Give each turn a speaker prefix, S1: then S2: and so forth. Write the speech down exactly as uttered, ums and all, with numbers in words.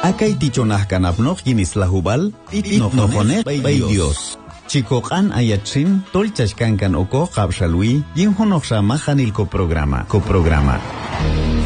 S1: Akay tichonah kanapnoq yinislahubal, nojonet bay Dios. Chikoqan ayachin, tolchashkankan oko qabshalwi, yinhonoqsha majanilko programa, coprograma.